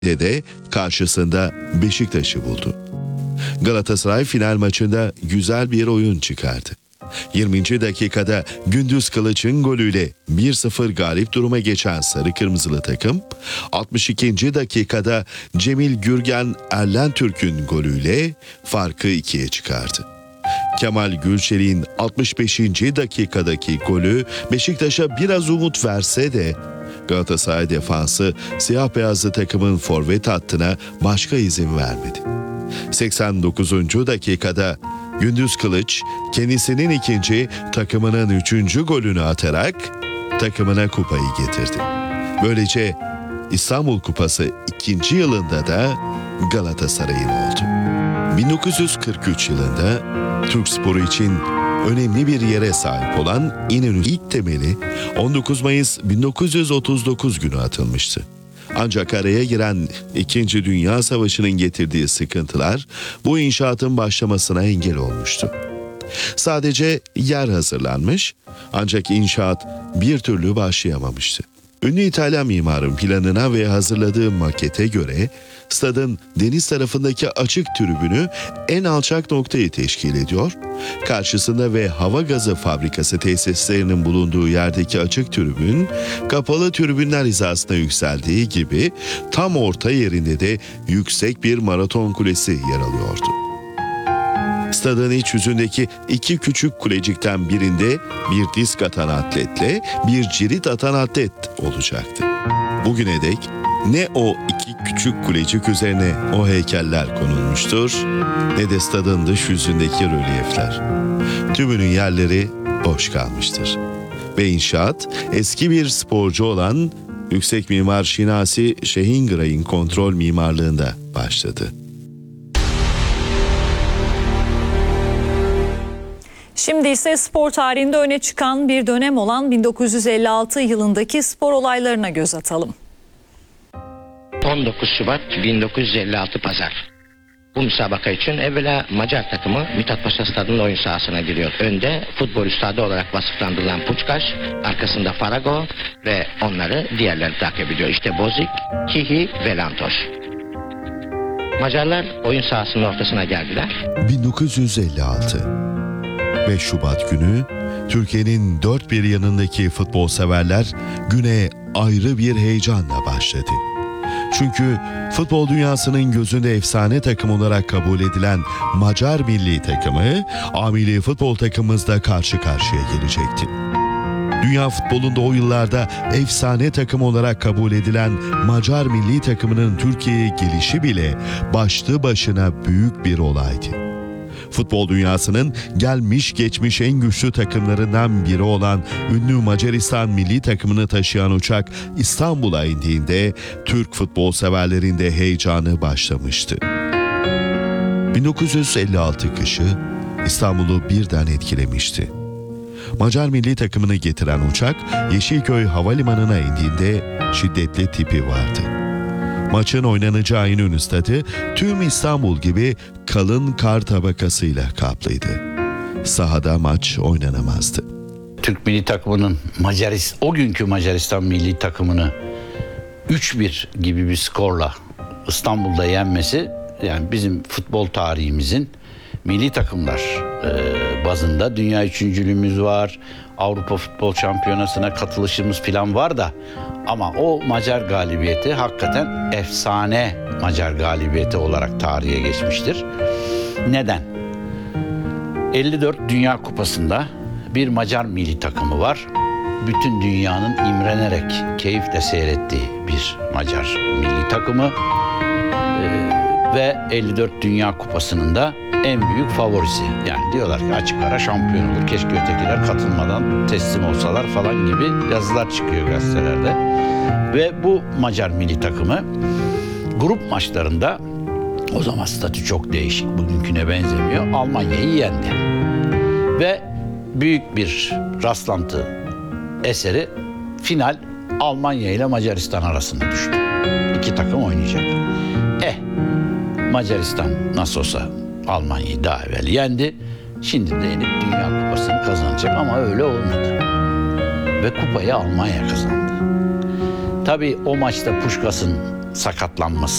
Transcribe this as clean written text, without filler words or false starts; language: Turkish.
de karşısında Beşiktaş'ı buldu. Galatasaray final maçında güzel bir oyun çıkardı. 20. dakikada Gündüz Kılıç'ın golüyle 1-0 galip duruma geçen Sarı Kırmızılı takım, 62. dakikada Cemil Gürgen Erlentürk'ün golüyle farkı 2'ye çıkardı. Kemal Gülçelik'in 65. dakikadaki golü Beşiktaş'a biraz umut verse de Galatasaray defansı siyah beyazlı takımın forvet hattına başka izin vermedi. 89. dakikada Gündüz Kılıç kendisinin ikinci, takımının 3. golünü atarak takımına kupayı getirdi. Böylece İstanbul Kupası 2. yılında da Galatasaray'ın oldu. 1943 yılında Türkspor için önemli bir yere sahip olan İnönü ilk temeli 19 Mayıs 1939 günü atılmıştı. Ancak araya giren 2. Dünya Savaşı'nın getirdiği sıkıntılar bu inşaatın başlamasına engel olmuştu. Sadece yer hazırlanmış ancak inşaat bir türlü başlayamamıştı. Ünlü İtalyan mimarın planına ve hazırladığı makete göre stadın deniz tarafındaki açık tribünü en alçak noktayı teşkil ediyor. Karşısında ve hava gazı fabrikası tesislerinin bulunduğu yerdeki açık tribün, kapalı tribünler hizasına yükseldiği gibi tam orta yerinde de yüksek bir maraton kulesi yer alıyordu. Stadın iç yüzündeki 2 küçük kulecikten birinde bir disk atan atletle bir cirit atan atlet olacaktı. Bugüne dek ne o 2 küçük kulecik üzerine o heykeller konulmuştur ne de stadın dış yüzündeki rölyefler. Tümünün yerleri boş kalmıştır. Ve inşaat eski bir sporcu olan Yüksek Mimar Şinasi Şehingiray'ın kontrol mimarlığında başladı. Şimdi ise spor tarihinde öne çıkan bir dönem olan 1956 yılındaki spor olaylarına göz atalım. 19 Şubat 1956 Pazar. Bu müsabaka için evvela Macar takımı Mithat Paşa Stadı'nın oyun sahasına giriyor. Önde futbol üstadı olarak vasıflandırılan Puçkaş, arkasında Farago ve onları diğerleri takip ediyor. İşte Bozik, Kihi ve Lantos. Macarlar oyun sahasının ortasına geldiler. 1956 5 Şubat günü Türkiye'nin dört bir yanındaki futbol severler güne ayrı bir heyecanla başladı. Çünkü futbol dünyasının gözünde efsane takım olarak kabul edilen Macar milli takımı, A-milli futbol takımımızla karşı karşıya gelecekti. Dünya futbolunda o yıllarda efsane takım olarak kabul edilen Macar milli takımının Türkiye'ye gelişi bile başlı başına büyük bir olaydı. Futbol dünyasının gelmiş geçmiş en güçlü takımlarından biri olan ünlü Macaristan milli takımını taşıyan uçak İstanbul'a indiğinde Türk futbol severlerinde heyecanı başlamıştı. 1956 kışı İstanbul'u birden etkilemişti. Macar milli takımını getiren uçak Yeşilköy Havalimanı'na indiğinde şiddetli tipi vardı. Maçın oynanacağı İnönü Stadı tüm İstanbul gibi kalın kar tabakasıyla kaplıydı. Sahada maç oynanamazdı. Türk milli takımının o günkü Macaristan milli takımını 3-1 gibi bir skorla İstanbul'da yenmesi, yani bizim futbol tarihimizin milli takımlar bazında dünya üçüncülüğümüz var, Avrupa Futbol Şampiyonası'na katılışımız falan var da, ama o Macar galibiyeti hakikaten efsane Macar galibiyeti olarak tarihe geçmiştir. Neden? 54 Dünya Kupası'nda bir Macar milli takımı var. Bütün dünyanın imrenerek, keyifle seyrettiği bir Macar milli takımı ve 54 Dünya Kupası'nın da en büyük favorisi. Yani diyorlar ki açık ara şampiyon olur, keşke ötekiler katılmadan teslim olsalar falan gibi yazılar çıkıyor gazetelerde. Ve bu Macar milli takımı grup maçlarında, o zaman statü çok değişik, bugünküne benzemiyor, Almanya'yı yendi. Ve büyük bir rastlantı eseri, final Almanya ile Macaristan arasında düştü. İki takım oynayacak. Macaristan nasıl olsa Almanya'yı daha evvel yendi. Şimdi de yenip Dünya Kupası'nı kazanacak, ama öyle olmadı. Ve kupayı Almanya kazandı. Tabii o maçta Puskas'ın sakatlanması